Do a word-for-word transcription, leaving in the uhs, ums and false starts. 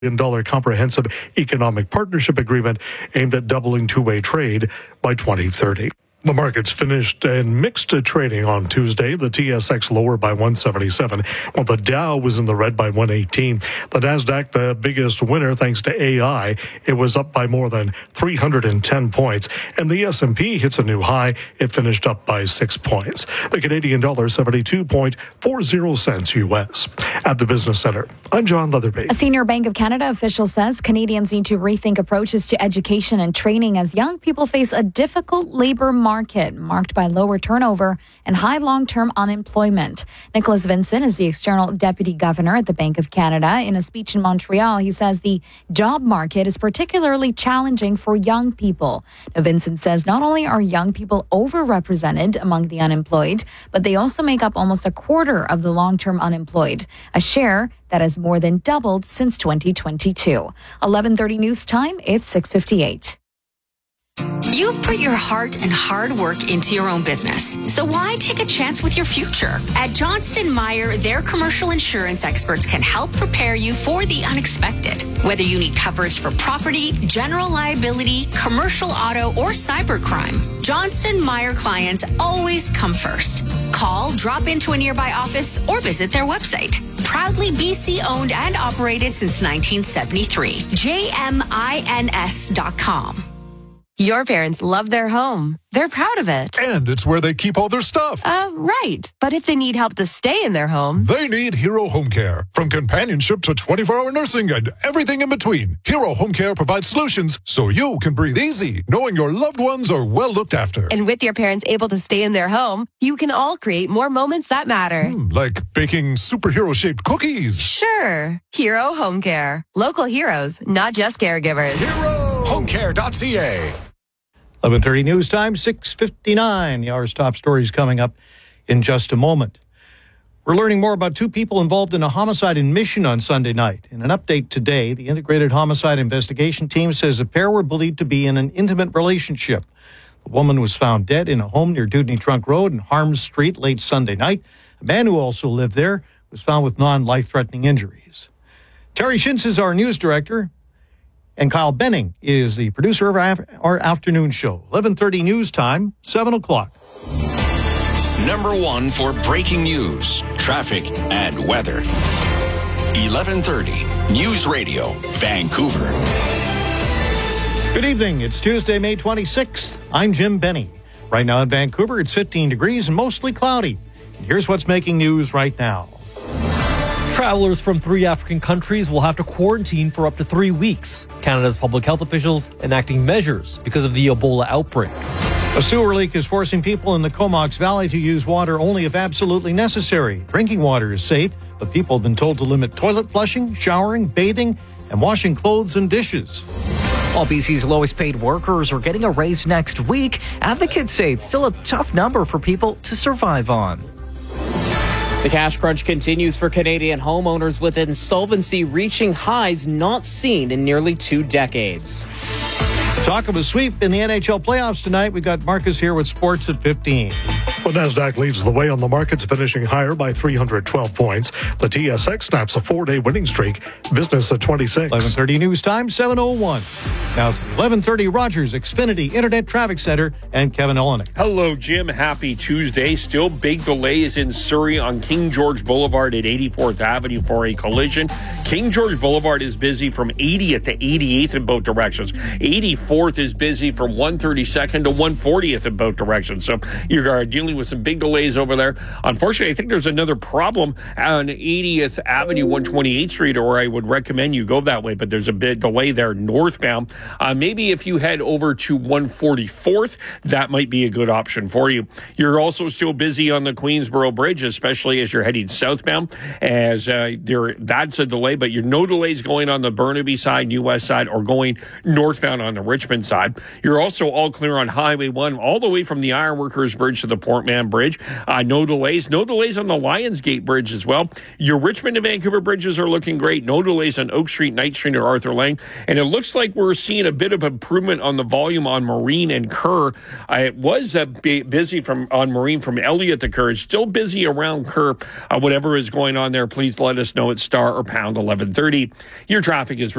billion dollars comprehensive economic partnership agreement aimed at doubling two-way trade by twenty thirty. The markets finished in mixed trading on Tuesday. The T S X lower by one seventy-seven, while the Dow was in the red by one eighteen. The Nasdaq, the biggest winner thanks to A I, it was up by more than three hundred ten points. And the S and P hits a new high. It finished up by six points. The Canadian dollar, seventy-two point four zero cents U S. At the Business Center, I'm John Leatherby. A senior Bank of Canada official says Canadians need to rethink approaches to education and training as young people face a difficult labor market. market marked by lower turnover and high long-term unemployment. Nicholas Vincent is the external deputy governor at the Bank of Canada. In a speech in Montreal, he says the job market is particularly challenging for young people. Now, Vincent says not only are young people overrepresented among the unemployed, but they also make up almost a quarter of the long-term unemployed, a share that has more than doubled since twenty twenty-two. eleven thirty news time, it's six fifty-eight. You've put your heart and hard work into your own business, so why take a chance with your future? At Johnston Meyer, their commercial insurance experts can help prepare you for the unexpected. Whether you need coverage for property, general liability, commercial auto, or cybercrime, Johnston Meyer clients always come first. Call, drop into a nearby office, or visit their website. Proudly B C owned and operated since nineteen seventy-three. J M I N S dot com. Your parents love their home. They're proud of it. And it's where they keep all their stuff. Uh, right. But if they need help to stay in their home... They need Hero Home Care. From companionship to twenty-four hour nursing and everything in between, Hero Home Care provides solutions so you can breathe easy, knowing your loved ones are well looked after. And with your parents able to stay in their home, you can all create more moments that matter. Mm, like baking superhero-shaped cookies. Sure. Hero Home Care. Local heroes, not just caregivers. Hero Home Care dot C A. eleven thirty news time, six fifty-nine. The hour's top stories coming up in just a moment. We're learning more about two people involved in a homicide in Mission on Sunday night. In an update today, the Integrated Homicide Investigation Team says a pair were believed to be in an intimate relationship. The woman was found dead in a home near Dudney Trunk Road and Harms Street late Sunday night. A man who also lived there was found with non-life-threatening injuries. Terry Shintz is our news director. And Kyle Benning is the producer of our, our afternoon show. eleven thirty news time, seven o'clock. Number one for breaking news, traffic, and weather. eleven thirty News Radio, Vancouver. Good evening. It's Tuesday, May twenty-sixth. I'm Jim Benny. Right now in Vancouver, it's fifteen degrees and mostly cloudy. And here's what's making news right now. Travelers from three African countries will have to quarantine for up to three weeks. Canada's public health officials enacting measures because of the Ebola outbreak. A sewer leak is forcing people in the Comox Valley to use water only if absolutely necessary. Drinking water is safe, but people have been told to limit toilet flushing, showering, bathing, and washing clothes and dishes. While B C's lowest paid workers are getting a raise next week, advocates say it's still a tough number for people to survive on. The cash crunch continues for Canadian homeowners, with insolvency reaching highs not seen in nearly two decades. Talk of a sweep in the N H L playoffs tonight. We got Marcus here with sports at fifteen. The Nasdaq leads the way on the markets, finishing higher by three hundred twelve points. The T S X snaps a four-day winning streak. Business at twenty-six. eleven thirty news time, seven oh one. Now to the eleven thirty Rogers Xfinity Internet Traffic Center and Kevin Olenek. Hello, Jim. Happy Tuesday. Still big delays in Surrey on King George Boulevard at eighty-fourth Avenue for a collision. King George Boulevard is busy from eightieth to eighty-eighth in both directions. eighty-fourth is busy from one thirty-second to one fortieth in both directions. So you're dealing with some big delays over there. Unfortunately, I think there's another problem on eightieth Avenue, one twenty-eighth Street, or I would recommend you go that way, but there's a bit delay there northbound. Uh, maybe if you head over to one forty-fourth, that might be a good option for you. You're also still busy on the Queensboro Bridge, especially as you're heading southbound, as uh, there that's a delay, but you're no delays going on the Burnaby side, New West side, or going northbound on the Richmond side. You're also all clear on Highway one, all the way from the Ironworkers Bridge to the Port Minuteman Bridge. Uh, no delays. No delays on the Lionsgate Bridge as well. Your Richmond to Vancouver bridges are looking great. No delays on Oak Street, Knight Street, or Arthur Lang. And it looks like we're seeing a bit of improvement on the volume on Marine and Kerr. Uh, it was uh, b- busy from on Marine from Elliott to Kerr. It's still busy around Kerr. Uh, whatever is going on there, please let us know at star or pound eleven thirty. Your traffic is